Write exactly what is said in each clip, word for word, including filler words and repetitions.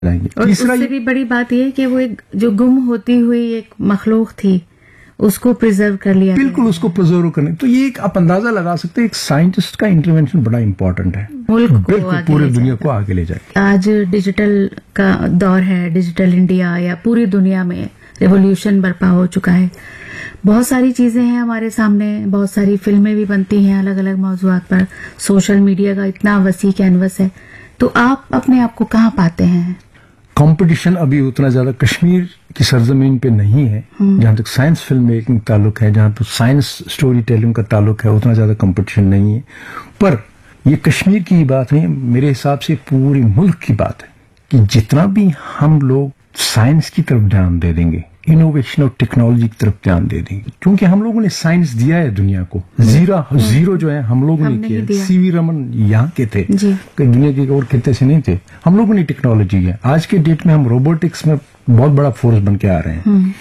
जाएंगे। और उससे भी बड़ी बात यह है कि वो एक जो गुम होती हुई एक मखलूक थी उसको प्रिजर्व कर लिया, बिल्कुल उसको प्रिजर्व करने। तो ये एक आप अंदाजा लगा सकते हैं, एक साइंटिस्ट का इंटरवेंशन बड़ा इंपॉर्टेंट है, मुल्क को आगे पूरी दुनिया को आगे ले जाए। आज डिजिटल का दौर है, डिजिटल इंडिया या पूरी दुनिया में रेवोल्यूशन बर्पा हो चुका है। बहुत सारी चीजें हैं हमारे सामने, बहुत सारी फिल्में भी बनती हैं अलग अलग मौजुआत पर, सोशल मीडिया का इतना वसी कैनवस है। तो आप अपने आप को कहाँ पाते हैं? कंपटीशन अभी उतना ज्यादा कश्मीर की सरजमीन पे नहीं है। जहां तक साइंस फिल्म मेकिंग ताल्लुक है, जहां तक साइंस स्टोरी टेलिंग का ताल्लुक है, उतना ज्यादा कंपटीशन नहीं है। पर ये कश्मीर की बात नहीं है, मेरे हिसाब से पूरी मुल्क की बात है कि जितना भी हम लोग साइंस की तरफ ध्यान दे देंगे, इनोवेशन और टेक्नोलॉजी की तरफ ध्यान दे देंगे, क्योंकि हम लोगों ने साइंस दिया है दुनिया को। जीरा जीरो जो है हम लोगों ने किया। सीवी रमन यहाँ के थे, दुनिया के और खिते से नहीं थे। हम लोगों ने टेक्नोलॉजी है। आज के डेट में हम रोबोटिक्स में बहुत बड़ा फोर्स बन के आ रहे हैं।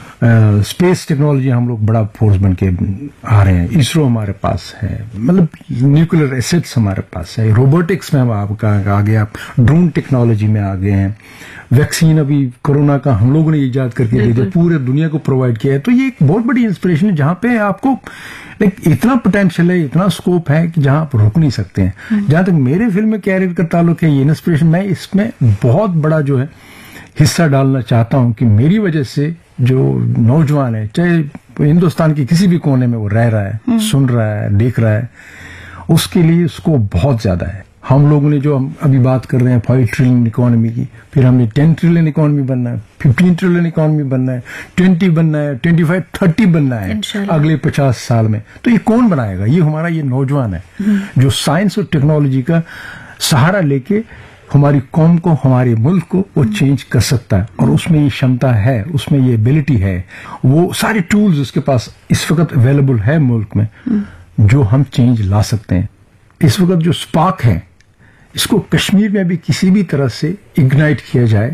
स्पेस टेक्नोलॉजी हम लोग बड़ा फोर्स बन के आ रहे हैं। इसरो हमारे पास है, मतलब न्यूक्लियर एसेट्स हमारे पास है। रोबोटिक्स में हम आपका आ गए, आप ड्रोन टेक्नोलॉजी में आ गए हैं। वैक्सीन अभी कोरोना का हम लोगों ने इजाद करके दे दिया, पूरे दुनिया को प्रोवाइड किया है। तो ये एक बहुत बड़ी इंस्पिरेशन है, जहां पे आपको लाइक इतना पोटेंशियल है, इतना स्कोप है कि जहां आप रुक नहीं सकते हैं। जहां तक मेरे फिल्म कैरियर का ताल्लुक है, ये इंस्पिरेशन मैं इसमें बहुत बड़ा जो है हिस्सा डालना चाहता हूं कि मेरी वजह से जो नौजवान है, चाहे हिंदुस्तान के किसी भी कोने में वो रह रहा है, सुन रहा है, देख रहा है, उसके लिए उसको बहुत ज्यादा है। हम लोगों ने जो हम अभी बात कर रहे हैं फाइव ट्रिलियन इकोनॉमी की, फिर हमने टेन ट्रिलियन इकोनॉमी बनना है, फिफ्टीन ट्रिलियन इकोनॉमी बनना है, ट्वेंटी बनना है, ट्वेंटी फाइव थर्टी बनना है अगले पचास साल में। तो ये कौन बनाएगा? ये हमारा ये नौजवान है जो साइंस और टेक्नोलॉजी का सहारा लेके हमारी कौम को, हमारे मुल्क को वो चेंज कर सकता है। और उसमें ये क्षमता है, उसमें ये एबिलिटी है, वो सारे टूल्स उसके पास इस वक्त अवेलेबल है मुल्क में, जो हम चेंज ला सकते हैं। इस वक्त जो स्पार्क है, इसको कश्मीर में भी किसी भी तरह से इग्नाइट किया जाए।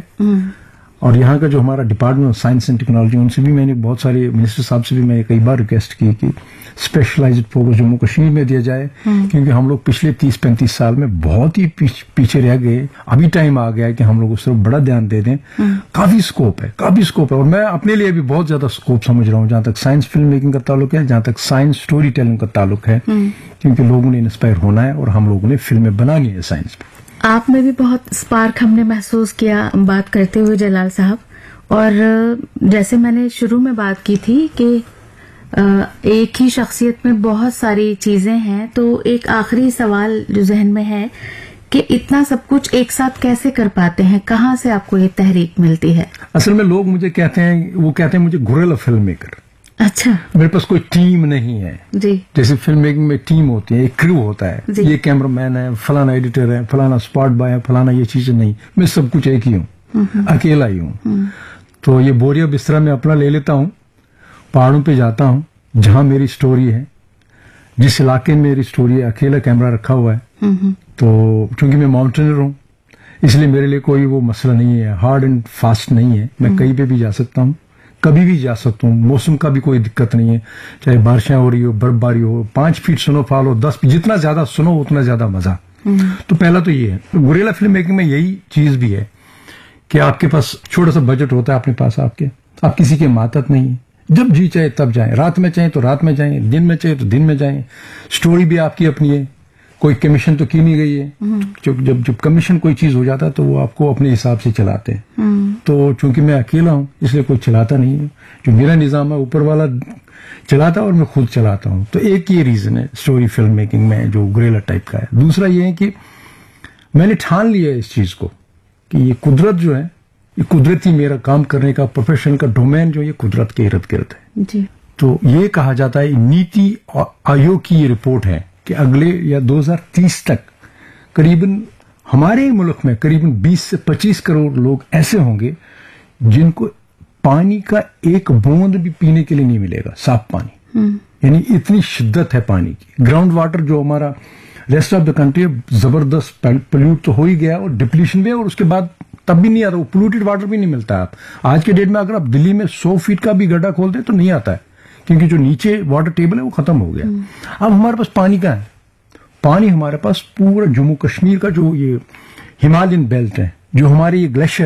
और यहाँ का जो हमारा department of science and technology, उनसे भी मैंने बहुत सारे मिनिस्टर साहब से भी मैंने कई बार रिक्वेस्ट की कि स्पेशलाइज्ड फोकस जम्मू कश्मीर में दिया जाए, क्योंकि हम लोग पिछले तीस पैंतीस साल में बहुत ही पीछे रह गए। अभी टाइम आ गया है कि हम लोग उस तरफ बड़ा ध्यान दे दें। काफी स्कोप है, काफी स्कोप है। और मैं अपने लिए भी बहुत ज्यादा स्कोप समझ रहा हूँ, जहां तक साइंस फिल्म मेकिंग का ताल्लुक है, जहां तक साइंस स्टोरी टेलिंग का ताल्लुक है, क्योंकि लोगों ने इंस्पायर होना है और हम लोगों ने फिल्में बनानी है साइंस पे। आप में भी बहुत स्पार्क हमने महसूस किया बात करते हुए जलाल साहब। और जैसे मैंने शुरू में बात की थी कि एक ही शख्सियत में बहुत सारी चीजें हैं, तो एक आखिरी सवाल जो जहन में है कि इतना सब कुछ एक साथ कैसे कर पाते हैं? कहाँ से आपको ये तहरीक मिलती है? असल में लोग मुझे कहते हैं, वो कहते हैं मुझे गुरेला फिल्म मेकर। अच्छा। मेरे पास कोई टीम नहीं है जी। जैसे फिल्म मेकिंग में टीम होती है, एक क्रू होता है, ये कैमरामैन है, फलाना एडिटर है, फलाना स्पॉट बॉय है, फलाना ये चीजें नहीं। मैं सब कुछ एक ही हूँ, अकेला ही हूँ। तो ये बोरिया बिस्तरा में अपना ले लेता हूँ, पहाड़ों पे जाता हूँ जहां मेरी स्टोरी है, जिस इलाके में मेरी स्टोरी है, अकेला कैमरा रखा हुआ है। तो चूंकि मैं माउंटेनर हूँ, इसलिए मेरे लिए कोई वो मसला नहीं है, हार्ड एंड फास्ट नहीं है। मैं कहीं पे भी जा सकता हूँ, कभी भी जा सकता हूँ। मौसम का भी कोई दिक्कत नहीं है, चाहे बारिशें हो रही हो, बर्फबारी हो, पांच फीट स्नोफॉल हो, दस फीट, जितना ज्यादा सुनो उतना ज्यादा मजा। तो पहला तो ये है। गुरेला फिल्म मेकिंग में यही चीज भी है कि आपके पास छोटा सा बजट होता है, अपने पास आपके, आप किसी के मातहत नहीं है। जब जी चाहे तब जाएं, रात में चाहे तो रात में जाएं, दिन में चाहे तो दिन में जाएं। स्टोरी भी आपकी अपनी है, कोई कमीशन तो की नहीं गई है। जब जब जब कमीशन कोई चीज हो जाता है तो वो आपको अपने हिसाब से चलाते हैं। तो चूंकि मैं अकेला हूं, इसलिए कोई चलाता नहीं है। जो मेरा निजाम है ऊपर वाला चलाता है और मैं खुद चलाता हूं। तो एक ये रीजन है स्टोरी फिल्म मेकिंग में जो गुरेला टाइप का है। दूसरा ये है कि मैंने ठान लिया है इस चीज को कि ये कुदरत जो है, ये कुदरती मेरा काम करने का प्रोफेशन का डोमेन जो ये कुदरत के इर्द गिर्द है जी। तो ये कहा जाता है, नीति आयोग की ये रिपोर्ट है कि अगले या दो हज़ार तीस तक करीबन हमारे मुल्क में करीबन बीस से पच्चीस करोड़ लोग ऐसे होंगे जिनको पानी का एक बूंद भी पीने के लिए नहीं मिलेगा, साफ पानी। यानी इतनी शिद्दत है पानी की। ग्राउंड वाटर जो हमारा रेस्ट ऑफ द कंट्री जबरदस्त पोल्यूट तो हो ही गया और डिप्लीशन भी है, और उसके बाद तब भी नहीं आता, वो पोल्यूटेड वाटर भी नहीं मिलता। आप आज के डेट में अगर आप दिल्ली में सौ फीट का भी गड्ढा खोल दे तो नहीं आता है, क्योंकि जो नीचे वाटर टेबल है वो खत्म हो गया। अब हमारे पास पानी का है, पानी हमारे पास पूरा जम्मू कश्मीर का जो ये हिमालयन बेल्ट है, जो हमारी ग्लेशियर